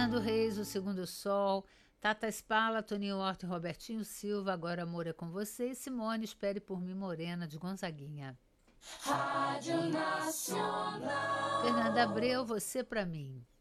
Fernando Reis, O Segundo Sol, Tata Spala, Toninho Horta e Robertinho Silva, Agora Amor é com você, e Simone, Espere por mim, Morena, de Gonzaguinha. Rádio Nacional. Fernanda Abreu, Você pra mim.